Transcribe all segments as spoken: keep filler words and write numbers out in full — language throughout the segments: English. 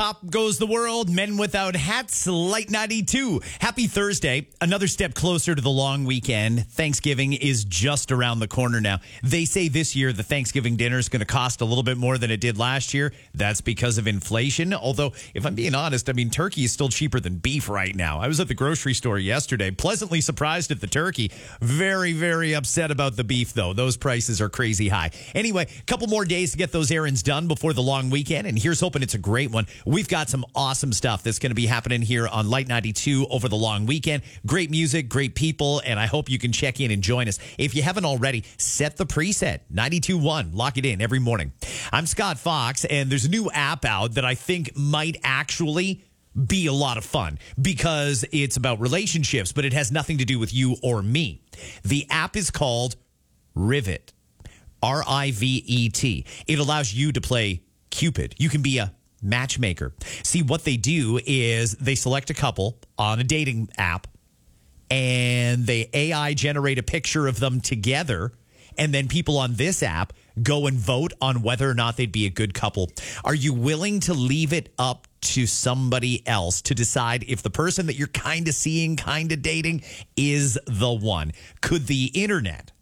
Up goes the world, men without hats, Light ninety-two. Happy Thursday. Another step closer to the long weekend. Thanksgiving is just around the corner now. They say this year the Thanksgiving dinner is going to cost a little bit more than it did last year. That's because of inflation. Although, if I'm being honest, I mean, turkey is still cheaper than beef right now. I was at the grocery store yesterday, pleasantly surprised at the turkey. Very, very upset about the beef, though. Those prices are crazy high. Anyway, a couple more days to get those errands done before the long weekend, and here's hoping it's a great one. We've got some awesome stuff that's going to be happening here on Light ninety-two over the long weekend. Great music, great people, and I hope you can check in and join us. If you haven't already, set the preset, ninety-two point one. Lock it in every morning. I'm Scott Fox, and there's a new app out that I think might actually be a lot of fun because it's about relationships, but it has nothing to do with you or me. The app is called Rivet, R I V E T. It allows you to play Cupid. You can be a matchmaker. See, what they do is they select a couple on a dating app and they A I generate a picture of them together. And then people on this app go and vote on whether or not they'd be a good couple. Are you willing to leave it up to somebody else to decide if the person that you're kind of seeing, kind of dating is the one? Could the internet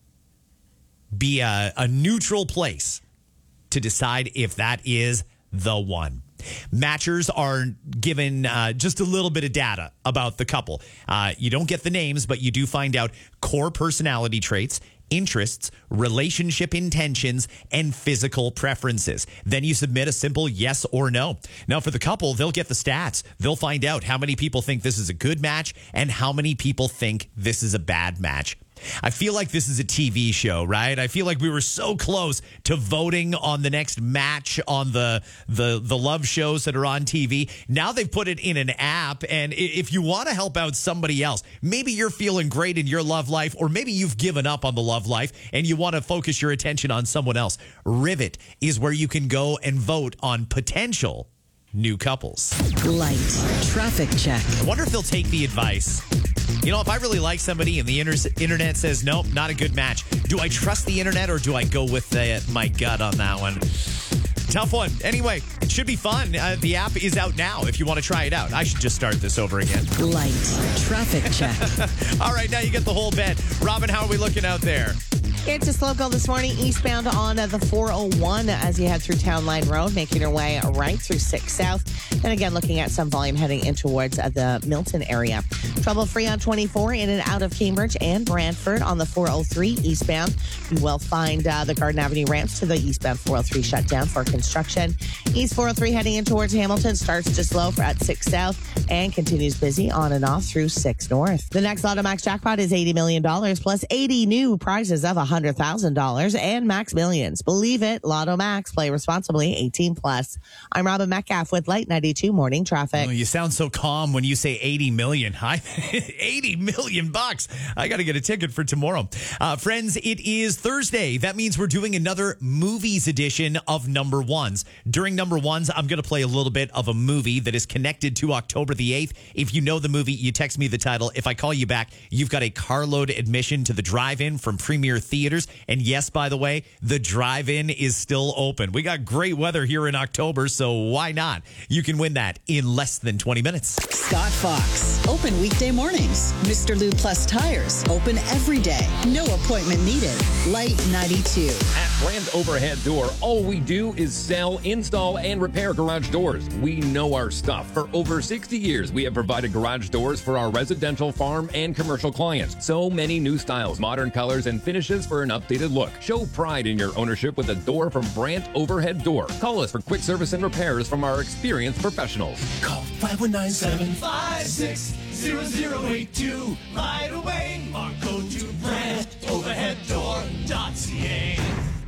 be a, a neutral place to decide if that is the one? Matchers are given uh, just a little bit of data about the couple. Uh, you don't get the names, but you do find out core personality traits, interests, relationship intentions, and physical preferences. Then you submit a simple yes or no. Now, for the couple, they'll get the stats. They'll find out how many people think this is a good match and how many people think this is a bad match. I feel like this is a T V show, right? I feel like we were so close to voting on the next match on the the the love shows that are on T V. Now they've put it in an app, and if you want to help out somebody else, maybe you're feeling great in your love life, or maybe you've given up on the love life and you want to focus your attention on someone else. Rivet is where you can go and vote on potential new couples. Light traffic check. I wonder if they'll take the advice. You know, if I really like somebody and the inter- internet says, nope, not a good match, do I trust the internet or do I go with uh, my gut on that one? Tough one. Anyway, it should be fun. Uh, the app is out now if you want to try it out. I should just start this over again. Light traffic check. All right, now you get the whole bed. Robin, how are we looking out there? It's a slow go this morning, eastbound on the four oh one as you head through Town Line Road, making your way right through six South. And again, looking at some volume heading in towards uh, the Milton area. Trouble-free on twenty-four in and out of Cambridge and Brantford on the four oh three eastbound. You will find uh, the Garden Avenue ramps to the eastbound four oh three shut down for construction. East four oh three heading in towards Hamilton starts to slow for at six South and continues busy on and off through six North. The next Lotto Max jackpot is eighty million dollars plus eighty new prizes of one hundred thousand dollars and Max Millions. Believe it, Lotto Max. Play responsibly, eighteen plus. I'm Robin Metcalf with Light ninety-two Morning Traffic. Oh, you sound so calm when you say eighty million. Hi, eighty million bucks. I got to get a ticket for tomorrow. Uh, friends, it is Thursday. That means we're doing another movies edition of Number Ones. During Number Ones, I'm going to play a little bit of a movie that is connected to October the eighth. If you know the movie, you text me the title. If I call you back, you've got a carload admission to the drive-in from Premier Theaters. And yes, by the way, the drive-in is still open. We got great weather here in October, so why not? You can win that in less than twenty minutes. Scott Fox. Open weekday mornings. Mister Lou Plus Tires. Open every day. No appointment needed. Light ninety-two. At Brand Overhead Door, all we do is sell, install, and repair garage doors. We know our stuff. For over sixty years, we have provided garage doors for our residential, farm, and commercial clients. So many new styles, modern colors, and finishes for an updated look. Show pride in your ownership with a door from Brand Overhead Door. Call us for quick service and repairs from our experienced professionals. Call five one nine seven five six zero zero eight two. Right away, or go to brand overhead door dot c a.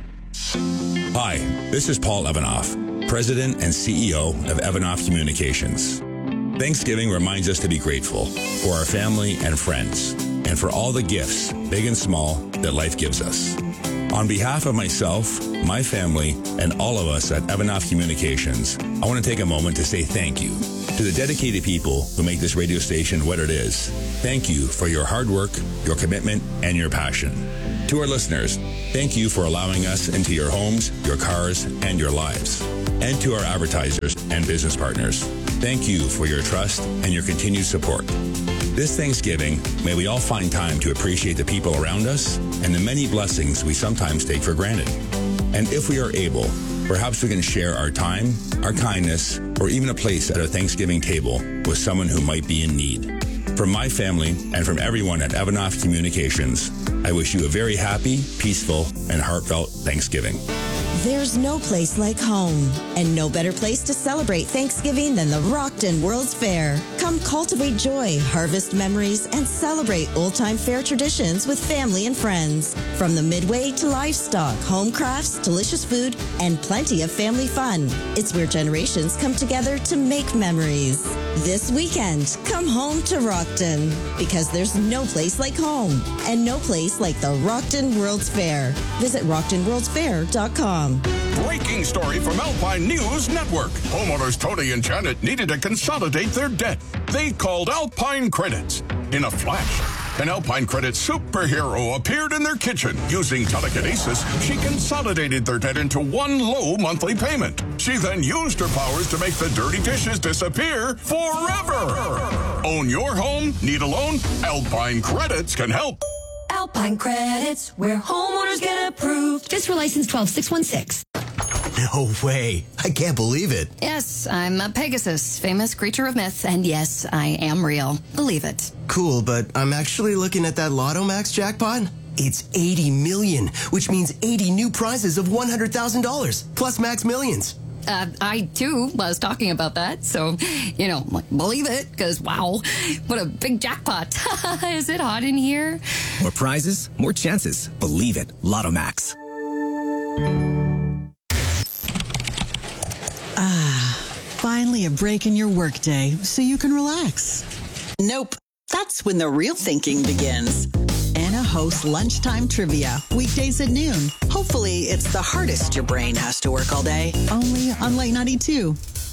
Hi, this is Paul Evanoff, President and C E O of Evanoff Communications. Thanksgiving reminds us to be grateful for our family and friends, and for all the gifts, big and small, that life gives us. On behalf of myself, my family, and all of us at Evanoff Communications, I want to take a moment to say thank you to the dedicated people who make this radio station what it is. Thank you for your hard work, your commitment, and your passion. To our listeners, thank you for allowing us into your homes, your cars, and your lives. And to our advertisers and business partners, thank you for your trust and your continued support. This Thanksgiving, may we all find time to appreciate the people around us and the many blessings we sometimes take for granted. And if we are able, perhaps we can share our time, our kindness, or even a place at a Thanksgiving table with someone who might be in need. From my family and from everyone at Evanoff Communications, I wish you a very happy, peaceful, and heartfelt Thanksgiving. There's no place like home, and no better place to celebrate Thanksgiving than the Rockton World's Fair. Come cultivate joy, harvest memories, and celebrate old-time fair traditions with family and friends. From the midway to livestock, home crafts, delicious food, and plenty of family fun. It's where generations come together to make memories. This weekend, come home to Rockton, because there's no place like home, and no place like the Rockton World's Fair. Visit rockton worlds fair dot com. Breaking story from Alpine News Network. Homeowners Tony and Janet needed to consolidate their debt. They called Alpine Credits. In a flash, an Alpine Credit superhero appeared in their kitchen. Using telekinesis, she consolidated their debt into one low monthly payment. She then used her powers to make the dirty dishes disappear forever. Own your home? Need a loan? Alpine Credits can help. Alpine Credits, where homeowners get approved. Just for license twelve six one six. No way. I can't believe it. Yes, I'm a Pegasus, famous creature of myth, and yes, I am real. Believe it. Cool, but I'm actually looking at that Lotto Max jackpot. It's eighty million, which means eighty new prizes of one hundred thousand dollars, plus Max Millions. Uh, I, too, was talking about that, so, you know, believe it, because, wow, what a big jackpot. Is it hot in here? More prizes, more chances. Believe it. Lotto Max. Ah, finally a break in your workday so you can relax. Nope. That's when the real thinking begins. Anna hosts Lunchtime Trivia, weekdays at noon. Hopefully, it's the hardest your brain has to work all day. Only on Late ninety-two.